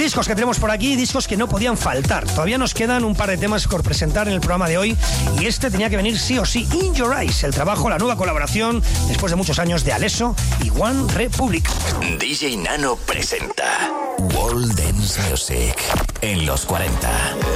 discos que tenemos por aquí, discos que no podían faltar. Todavía nos quedan un par de temas por presentar en el programa de hoy y este tenía que venir sí o sí. In Your Eyes, el trabajo, la nueva colaboración después de muchos años de Alesso y One Republic. DJ Nano presenta World Dance Music en los 40.